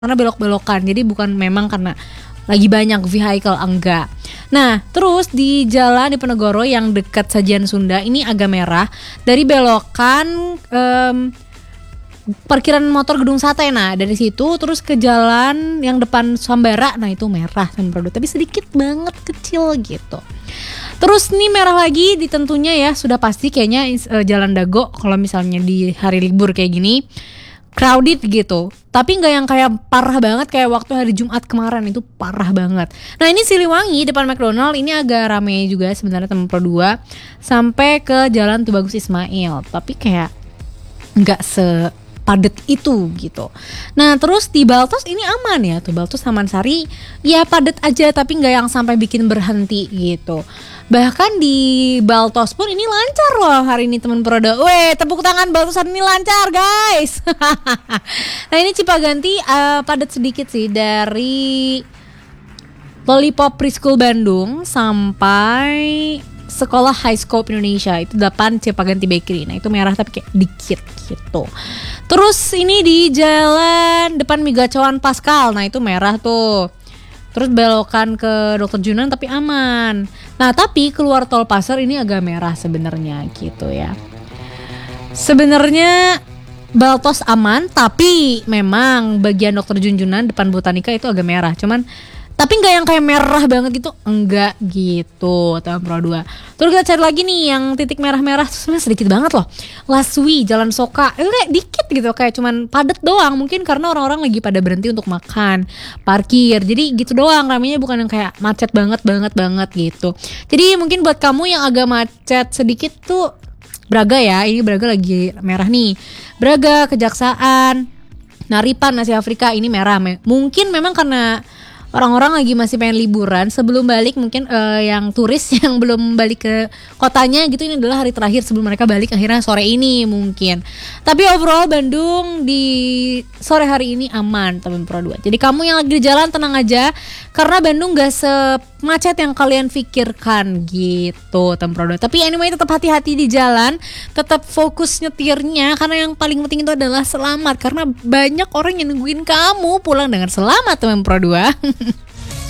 karena belok-belokan. Jadi bukan memang karena lagi banyak vehicle, enggak. Nah, terus di jalan Diponegoro yang dekat Sajian Sunda ini agak merah dari belokan parkiran motor Gedung Sate. Nah, dari situ terus ke jalan yang depan Sambara. Nah, itu merah sama produk, tapi sedikit banget kecil gitu. Terus nih merah lagi di tentunya ya sudah pasti kayaknya Jalan Dago kalau misalnya di hari libur kayak gini. Crowded gitu, tapi nggak yang kayak parah banget kayak waktu hari Jumat kemarin, itu parah banget. Nah ini Siliwangi depan McDonald ini agak rame juga sebenarnya teman Pro 2 sampai ke Jalan Tubagus Ismail, tapi kayak nggak sepadet itu gitu. Nah terus di Baltos ini aman ya, tuh Baltos Taman Sari ya padet aja tapi nggak yang sampai bikin berhenti gitu. Bahkan di Baltos pun ini lancar loh hari ini teman Proda. Weh, tepuk tangan, Baltos hari ini lancar guys. Nah ini Cipaganti padat sedikit sih dari Lollipop Preschool Bandung sampai Sekolah High Scope Indonesia, itu 8 Cipaganti Bakery. Nah itu merah tapi kayak dikit gitu. Terus ini di jalan depan Migacuan Pascal, nah itu merah tuh. Terus belokan ke Dr. Junan tapi aman. Nah tapi keluar tol Pasar ini agak merah sebenarnya gitu ya. Sebenarnya Baltos aman, tapi memang bagian Dr. Junjunan depan Botanika itu agak merah. Cuman tapi nggak yang kayak merah banget gitu, enggak gitu teman Pro 2. Terus kita cari lagi nih yang titik merah-merah sebenarnya sedikit banget loh. Laswi, Jalan Soka, kayak dikit gitu, kayak cuman padat doang. Mungkin karena orang-orang lagi pada berhenti untuk makan, parkir. Jadi gitu doang, ramenya bukan yang kayak macet banget gitu. Jadi mungkin buat kamu yang agak macet sedikit tuh Braga ya, ini Braga lagi merah nih. Braga, Kejaksaan, Naripan, Asia Afrika ini merah. Mungkin memang karena orang-orang lagi masih pengen liburan sebelum balik, mungkin yang turis yang belum balik ke kotanya gitu, ini adalah hari terakhir sebelum mereka balik akhirnya sore ini mungkin. Tapi overall Bandung di sore hari ini aman teman Pro 2. Jadi kamu yang lagi di jalan tenang aja karena Bandung gak semacet yang kalian pikirkan gitu teman Pro 2. Tapi anyway tetap hati-hati di jalan, tetap fokus nyetirnya karena yang paling penting itu adalah selamat, karena banyak orang yang nungguin kamu pulang dengan selamat teman Pro 2.